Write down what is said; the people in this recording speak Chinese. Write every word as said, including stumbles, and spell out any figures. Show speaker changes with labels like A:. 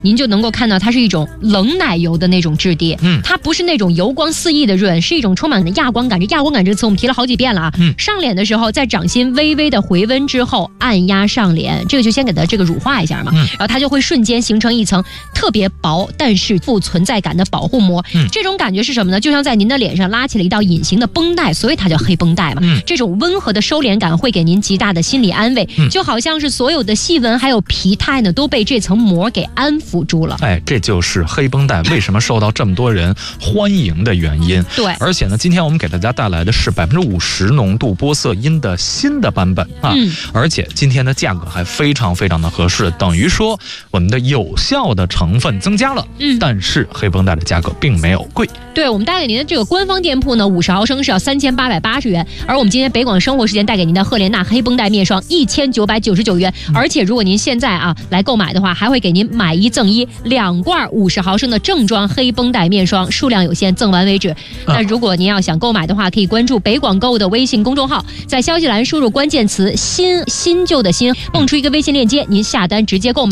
A: 您就能够看到它是一种冷奶油的那种质地，嗯，它不是那种油光四溢的润，是一种充满了亚光感。这亚光感这个词我们提了好几遍了啊，嗯，上脸的时候，在掌心微微的回温之后，按压上脸，这个就先给它这个乳化一下嘛，嗯，然后它就会瞬间形成一层特别薄但是富存在感的保护膜，嗯，这种感觉是什么呢？就像在您的脸上拉起了一道隐形的绷带，所以它叫黑绷带嘛，嗯，这种温和的收敛感会给您极大的心理安慰，嗯，就好像是所有的细纹还有疲态呢都被这层膜给安抚辅助了。
B: 哎，这就是黑绷带为什么受到这么多人欢迎的原因。
A: 对，
B: 而且呢，今天我们给大家带来的是百分之五十浓度玻色因的新的版本啊，嗯，而且今天的价格还非常非常的合适，等于说我们的有效的成分增加了，嗯，但是黑绷带的价格并没有贵。
A: 对，我们带给您的这个官方店铺呢，五十毫升是要三千八百八十元，而我们今天北广生活时间带给您的赫莲娜黑绷带面霜一千九百九十九元，嗯，而且如果您现在啊来购买的话，还会给您买一赠一。两罐五十毫升的正装黑绷带面霜，数量有限，赠完为止。那如果您要想购买的话，可以关注北广购物的微信公众号，在消息栏输入关键词新新旧的新，蹦出一个微信链接，您下单直接购买。